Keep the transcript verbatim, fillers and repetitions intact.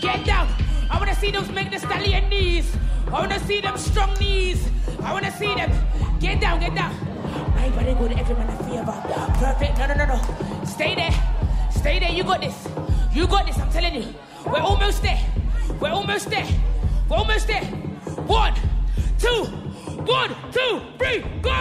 Get down. I wanna see those make the stallion knees. I wanna see them strong knees. I wanna see them. Get down, get down. My body good, every man a favor. Perfect. No, no, no, no. Stay there. Stay there. You got this. You got this. I'm telling you. We're almost there. We're almost there. We're almost there. One, two, one, two, three, go!